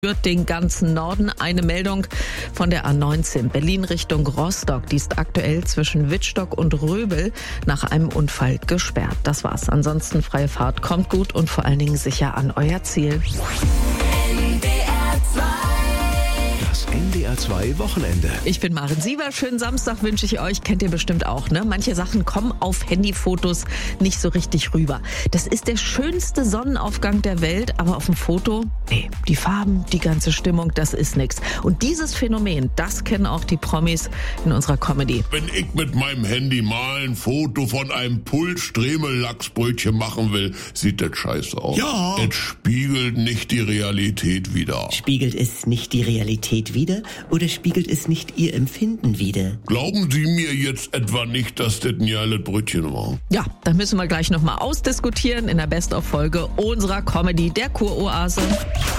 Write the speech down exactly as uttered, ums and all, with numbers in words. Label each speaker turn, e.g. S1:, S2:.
S1: Den ganzen Norden. Eine Meldung von der A neunzehn Berlin Richtung Rostock. Die ist aktuell zwischen Wittstock und Röbel nach einem Unfall gesperrt. Das war's. Ansonsten freie Fahrt. Kommt gut und vor allen Dingen sicher an euer Ziel.
S2: Das N D R zwei Wochenende.
S1: Ich bin Maren Siever. Schönen Samstag wünsche ich euch. Kennt ihr bestimmt auch, ne? Manche Sachen kommen auf Handyfotos nicht so richtig rüber. Das ist der schönste Sonnenaufgang der Welt, aber auf dem Foto, nee, die Farben, die ganze Stimmung, das ist nix. Und dieses Phänomen, das kennen auch die Promis in unserer Comedy.
S3: Wenn ich mit meinem Handy mal ein Foto von einem Pult-Stremel-Lachsbrötchen machen will, sieht das scheiße aus.
S4: Ja.
S3: Es spiegelt nicht die Realität wider.
S4: Spiegelt es nicht die Realität wider oder spiegelt es nicht Ihr Empfinden wider?
S3: Glauben Sie mir jetzt etwa nicht, dass das ein geiles Brötchen war?
S1: Ja, da müssen wir gleich nochmal ausdiskutieren in der Best-of-Folge unserer Comedy, der Kuroase.